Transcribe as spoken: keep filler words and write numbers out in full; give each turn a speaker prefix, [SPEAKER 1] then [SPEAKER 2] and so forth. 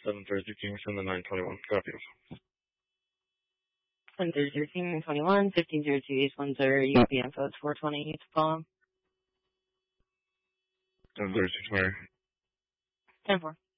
[SPEAKER 1] seven thirty Kingston, the nine twenty-one. Copy.
[SPEAKER 2] seven thirty Kingston, twenty-one, fifteen zero two East Windsor, U P info, it's four twenty, it's Paul.
[SPEAKER 1] seven thirty-six, Mary.
[SPEAKER 2] ten four.